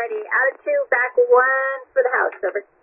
righty. Out of 2, back 1 for the house. Over.